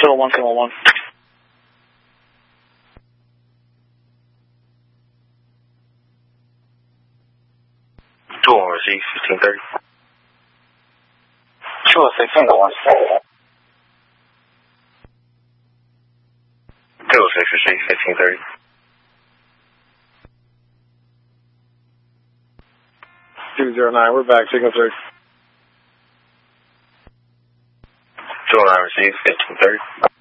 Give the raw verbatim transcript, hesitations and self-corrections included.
Kilo one, Kilo one. two on receive, fifteen thirty. two oh six, single one. two oh six receive, fifteen thirty. two zero nine, we're back, signal three. two oh nine receive, fifteen thirty.